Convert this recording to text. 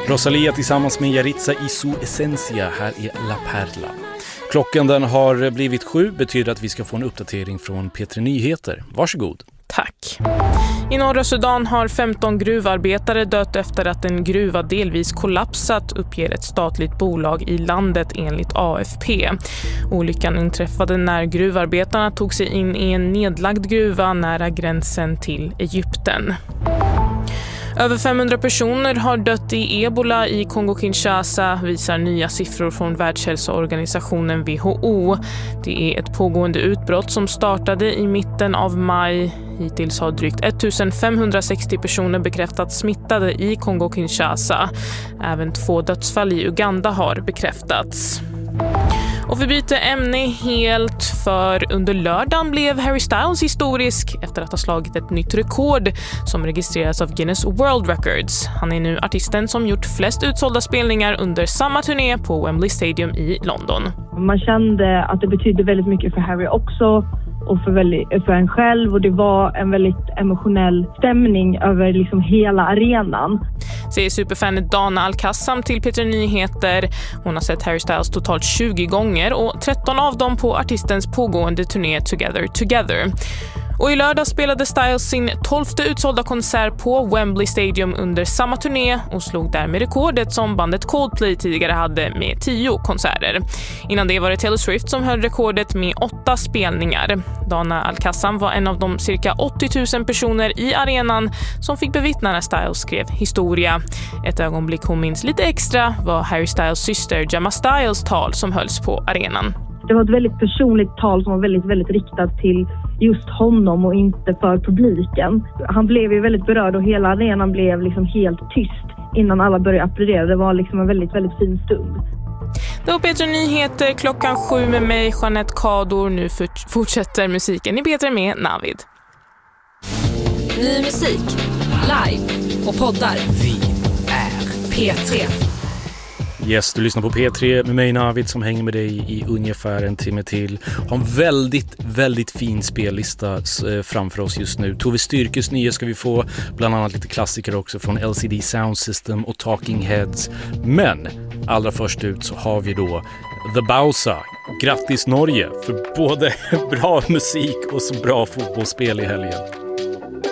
Rosalía tillsammans med Yaritza i Su Esencia, här är La Perla. Klockan den har blivit 7, betyder att vi ska få en uppdatering från P3 Nyheter. Varsågod. Tack. I norra Sudan har 15 gruvarbetare dött efter att en gruva delvis kollapsat, uppger ett statligt bolag i landet enligt AFP. Olyckan inträffade när gruvarbetarna tog sig in i en nedlagd gruva nära gränsen till Egypten. Över 500 personer har dött i ebola i Kongo-Kinshasa, visar nya siffror från Världshälsoorganisationen WHO. Det är ett pågående utbrott som startade i mitten av maj. Hittills har drygt 1560 personer bekräftats smittade i Kongo-Kinshasa. Även 2 dödsfall i Uganda har bekräftats. Och vi byter ämne helt, för under lördagen blev Harry Styles historisk efter att ha slagit ett nytt rekord som registreras av Guinness World Records. Han är nu artisten som gjort flest utsålda spelningar under samma turné på Wembley Stadium i London. Man kände att det betydde väldigt mycket för Harry också och för en själv, och det var en väldigt emotionell stämning över liksom hela arenan. Säger superfanet Dana Al-Qassam till P3 Nyheter. Hon har sett Harry Styles totalt 20 gånger och 13 av dem på artistens pågående turné Together. Och i lördag spelade Styles sin 12:e utsålda konsert på Wembley Stadium under samma turné och slog därmed rekordet som bandet Coldplay tidigare hade med 10 konserter. Innan det var det Taylor Swift som höll rekordet med 8 spelningar. Dana Al-Qassam var en av de cirka 80 000 personer i arenan som fick bevittna när Styles skrev historia. Ett ögonblick hon minns lite extra var Harry Styles syster Gemma Styles tal som hölls på arenan. Det var ett väldigt personligt tal som var väldigt, väldigt riktat till just honom och inte för publiken. Han blev ju väldigt berörd och hela arenan blev liksom helt tyst innan alla började applådera. Det var liksom en väldigt, väldigt fin stund. Det var P3 Nyheter klockan 7 med mig, Jeanette Kador. Nu fortsätter musiken i P3 med Navid. Ny musik, live och poddar. Vi är P3. Yes, du lyssnar på P3 med mig Navid som hänger med dig i ungefär en timme till. Har en väldigt, väldigt fin spellista framför oss just nu. Tove Styrkes nya ska vi få, bland annat lite klassiker också från LCD Sound System och Talking Heads. Men allra först ut så har vi då The Bausa. Grattis Norge för både bra musik och så bra fotbollsspel i helgen.